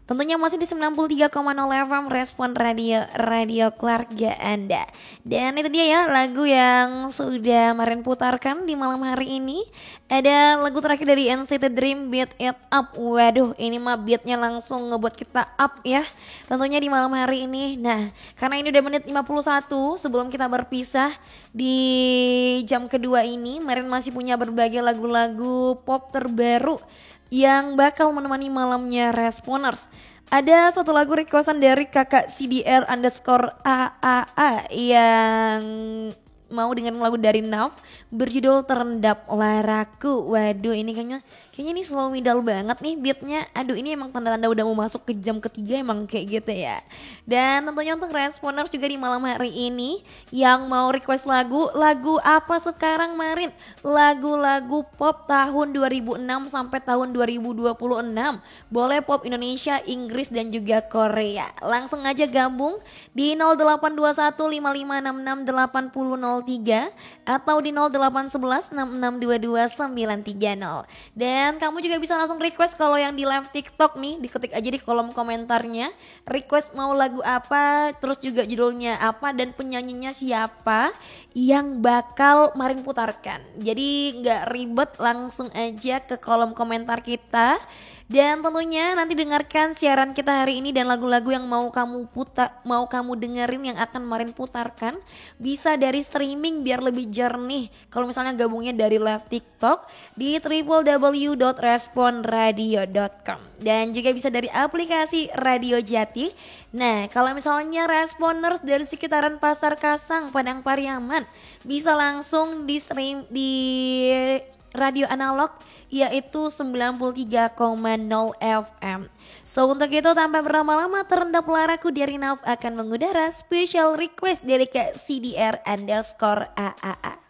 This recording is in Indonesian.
Tentunya masih di 93,0 FM Respon Radio keluarga Anda. Dan itu dia ya lagu yang sudah Marin putarkan di malam hari ini. Ada lagu terakhir dari NCT Dream, Beat It Up. Waduh, ini mah beatnya langsung ngebuat kita up ya. Tentunya di malam hari ini. Nah, karena ini udah menit 51 sebelum kita berpisah di jam kedua ini, Marin masih punya berbagai lagu-lagu pop terbaru yang bakal menemani malamnya Responers. Ada satu lagu requestan dari kakak CDR underscore AAA yang mau dengan lagu dari Nav berjudul Terendap Laraku. Waduh, ini kayaknya ini slow middle banget nih beatnya. Aduh, ini emang tanda-tanda udah mau masuk ke jam ketiga, emang kayak gitu ya. Dan tentunya untuk Responers juga di malam hari ini yang mau request lagu apa sekarang Marin? Lagu-lagu pop tahun 2006 sampai tahun 2026. Boleh pop Indonesia, Inggris dan juga Korea. Langsung aja gabung di 082155668003 atau di 08116622 930. Dan kamu juga bisa langsung request kalau yang di live TikTok nih, diketik aja di kolom komentarnya request mau lagu apa, terus juga judulnya apa dan penyanyinya siapa yang bakal Marin putarkan. Jadi nggak ribet, langsung aja ke kolom komentar kita. Dan tentunya nanti dengarkan siaran kita hari ini dan lagu-lagu yang mau kamu dengerin yang akan Marin putarkan bisa dari streaming biar lebih jernih. Kalau misalnya gabungnya dari live TikTok di www.responradio.com dan juga bisa dari aplikasi Radio Jati. Nah, kalau misalnya Responers dari sekitaran Pasar Kasang, Padang Pariaman, bisa langsung di stream di radio analog yaitu 93,0 FM. So untuk itu tanpa berlama-lama Terendap Laraku dari Nav akan mengudara special request dari Kak CDR underscore AAA.